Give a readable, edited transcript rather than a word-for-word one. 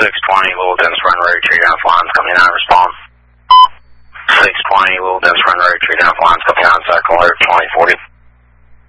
620, Little Dense Run Road, tree down lines coming out, respond. 620, Little Dense Run Road, tree down lines coming out, second alert.